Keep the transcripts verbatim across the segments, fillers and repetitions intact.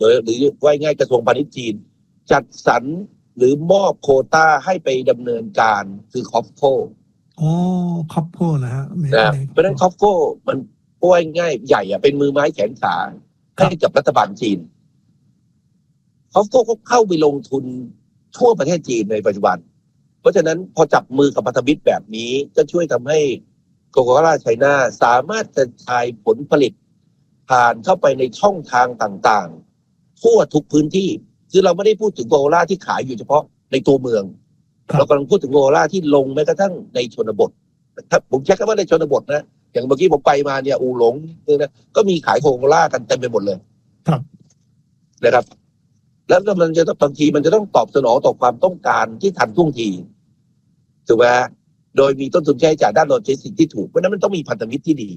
รือหรือว่าง่ายกระทรวงพาณิชย์จีนจัดสรรหรือมอบโควต้าให้ไปดำเนินการคือคอฟโคอ๋อคอฟโคนะฮะนะเพราะฉะนั้นคอฟโคมันป่วยง่ายใหญ่อะเป็นมือไม้แขนขาให้กับรัฐบาลจีนคอฟโคก็เข้าไปลงทุนทั่วประเทศจีนในปัจจุบันเพราะฉะนั้นพอจับมือกับพันธมิตรแบบนี้ก็ช่วยทำให้โคโคล่าไชน่าสามารถกระจายผลผลิตผ่านเข้าไปในช่องทางต่างๆทั่วทุกพื้นที่คือเราไม่ได้พูดถึงโคโคล่าที่ขายอยู่เฉพาะในตัวเมืองเรากำลังพูดถึงโคโคล่าที่ลงแม้กระทั่งในชนบทถ้าผมใช้คำว่าในชนบทนะอย่างเมื่อกี้ผมไปมาเนี่ยอูหลงเนี่ยก็มีขายโคโคล่ากันเต็มไปหมดเลยครับนะครับแล้วมันจะต้องบางทีมันจะต้องตอบสนองต่อความต้องการที่ทันท่วงทีถูกไหมโดยมีต้นทุนค่าใช้จ่ายด้านโลจิสติกส์ที่ถูกเพราะนั้นมันต้องมีพันธมิตรที่ดี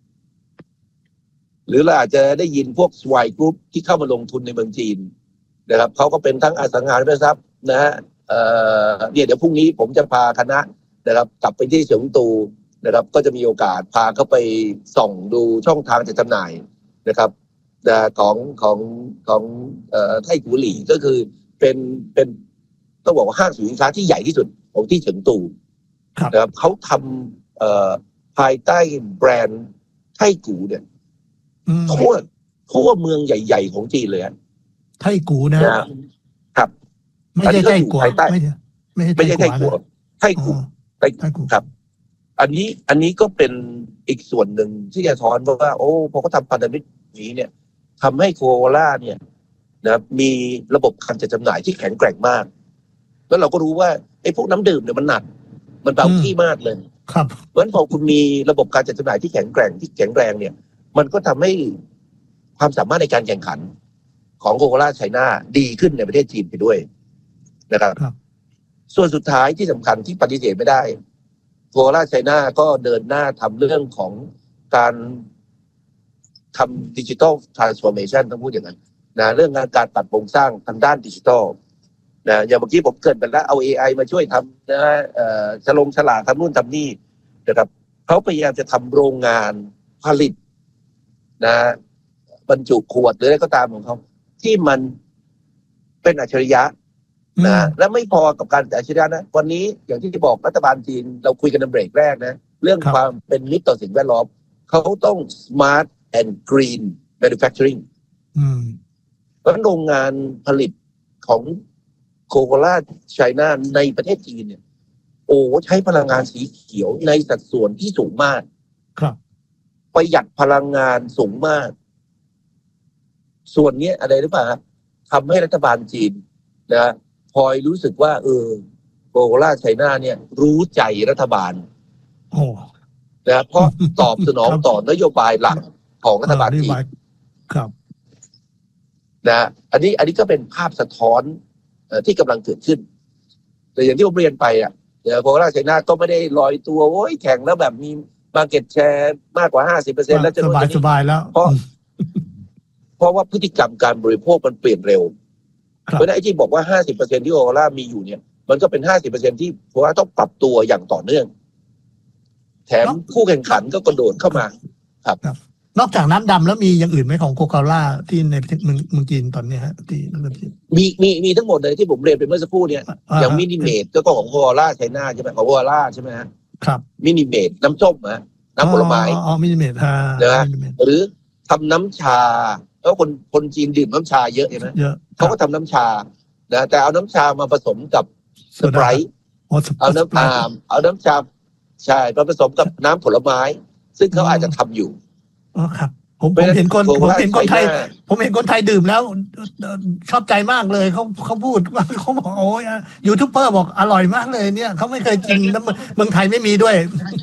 หรือเราอาจจะได้ยินพวกสวายกรุ๊ปที่เข้ามาลงทุนในเมืองจีนนะครับเขาก็เป็นทั้งอสังหาริมทรัพย์นะฮะเอ่อเนี่ยเดี๋ยวพรุ่งนี้ผมจะพาคณะนะครับกลับไปที่เฉิงตูนะครับก็จะมีโอกาสพาเข้าไปส่องดูช่องทางจัดจำหน่ายนะครับของของของเอ่อไทกูหลี่ก็คือเป็นเป็นต้องบอกว่าห้างสินค้าที่ใหญ่ที่สุดของที่เฉิงตูนะครับเขาทำเอ่อภายใต้แบรนด์ไทกูเนี่ยทั่วทั่วเมืองใหญ่ๆของจีนเลยอ่ะไทกูนะครับไม่ใช่ไทกัวไม่ใช่ไม่ใช่ไทกัวไทกูไทกูครับอันนี้อันนี้ก็เป็นอีกส่วนหนึ่งที่จะท้อนว่าโอ้พอเขาทำพันธมิตรนี้เนี่ยทำให้โคโคล่าเนี่ยนะมีระบบการจัดจำหน่ายที่แข็งแกร่งมากแล้วเราก็รู้ว่าไอ้พวกน้ำดื่มเนี่ยมันหนักมันเบาที่มากเลยครับเพราะฉะนั้นพอคุณมีระบบการจัดจำหน่ายที่แข็งแกร่งที่แข็งแรงเนี่ยมันก็ทำให้ความสามารถในการแข่งขันของโคโคล่าไชน่าดีขึ้นในประเทศจีนไปด้วยนะครับส่วนสุดท้ายที่สำคัญที่ปฏิเสธไม่ได้โคโคล่าไชน่าก็เดินหน้าทำเรื่องของการทำดิจิทัลทรานส์ฟอร์เมชันต้องพูดอย่างนั้นนะเรื่องงานการตัดโครงสร้างทางด้านดิจิทัลนะอย่างเมื่อกี้ผมเกริ่นไปแล้วเอา เอ ไอ มาช่วยทำนะเอ่อฉลงฉลากทำนู่นทำนี่นะครับเขาพยายามจะทำโรงงานผลิตนะบรรจุขวดหรืออะไรก็ตามของเขาที่มันเป็นอัจฉริยะนะและไม่พอกับการอัจฉริยะนะวันนี้อย่างที่บอกรัฐบาลจีนเราคุยกันในเบรกแรกนะเรื่องความเป็นมิตรต่อสิ่งแวดล้อมเขาต้อง smart and green manufacturing เพราะโรงงานผลิตของโคโคล่าไชน่าในประเทศจีนเนี่ยโอ้ใช้พลังงานสีเขียวในสัดส่วนที่สูงมากครับประหยัดพลังงานสูงมากส่วนนี้อะไรหรือเปล่าทำให้รัฐบาลจีนนะพลอยรู้สึกว่าเออโคโคล่าไชน่าเนี่ยรู้ใจรัฐบาลโอ้นะเพราะตอบสนองต่อนโยบายหลักของรัฐบาลจีนครับนะอันนี้อันนี้ก็เป็นภาพสะท้อนที่กำลังเกิดขึ้นแต่อย่างที่ผมเรียนไปอ่ะโคโคล่าไชน่าก็ไม่ได้ลอยตัวโอ้ยแข่งแล้วแบบมีมาร์เก็ตแชร์มากกว่า ห้าสิบเปอร์เซ็นต์ แล้วจะสบายสบายแล้วเพราะเพราะว่าพฤติกรรมการบริโภคมันเปลี่ยนเร็วเพราะฉะนั้นไอ้ที่บอกว่า ห้าสิบเปอร์เซ็นต์ ที่โคโคล่ามีอยู่เนี่ยมันก็เป็น ห้าสิบเปอร์เซ็นต์ ที่โคโคล่าต้องปรับตัวอย่างต่อเนื่องแถมคู่แข่งขันก็กระโดดเข้ามาครับนอกจากน้ำดำแล้วมีอย่างอื่นไหมของโคโคล่าที่ในประเทศเมืองเมืองจีนตอนนี้ฮะที่มีมีมีทั้งหมดเลยที่ผมเรียนไปเมื่อสักครู่เนี่ยอย่างมินิเมดก็ของโคโคล่าไชน่าใช่ไหมของโคโคล่าใช่ไหมฮะครับมินิเมดน้ำส้มนะน้ำผลไม้อ๋อมินิเมดฮะนะหรือทำน้ำชาแล้วคนคนจีนดื่มน้ำชาเยอะใช่ไหมเขาก็ทำน้ำชานะแต่เอาน้ำชามาผสมกับสไปร์เอาน้ำตาลเอาน้ำชาใช่มาผสมกับน้ำผลไม้ซึ่งเขาอาจจะทำอยู่อ๋อครับผมผมเห็นคนผมเห็นคนไทยผมเห็นคนไทยดื่มแล้วชอบใจมากเลยเขาเขาพูดว่าเขาบอกโอ้ยยูทูบเบอร์บอกอร่อยมากเลยเนี่ยเขาไม่เคยกินแล้วเมืองไทยไม่มีด้วย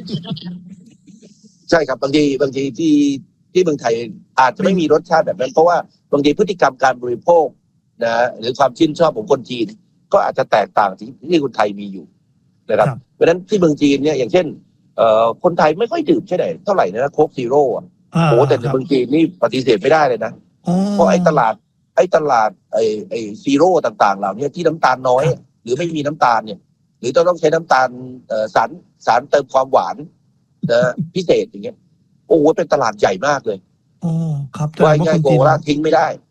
ใช่ครับบางทีบางทีที่ที่เมืองไทยอาจจะไม่มีรสชาติแบบนั้นเพราะว่าบางทีพฤติกรรมการบริโภคนะหรือความชื่นชอบของคนจีนก็อาจจะแตกต่างที่ที่คนไทยมีอยู่นะครับเพราะฉะนั้นที่เมืองจีนเนี่ยอย่างเช่นเอ่อคนไทยไม่ค่อยดื่มใช่ไหมเท่าไหร่นะโค้กซีโร่อะโอ้แต่ในเมืองจีนนี่ปฏิเสธไม่ได้เลยนะเพราะไอ้ตลาดไอ้ตลาดไอ้ไอ้ซีโร่ต่างๆเหล่านี้ที่น้ำตาลน้อยหรือไม่มีน้ำตาลเนี่ยหรือต้องต้องใช้น้ำตาลเอ่อสารสารเติมความหวานนะพิเศษอย่างเงี้ยโอ้โหเป็นตลาดใหญ่มากเลยโอ้ครับว่าง่ายโคโคล่าทิ้งไม่ได้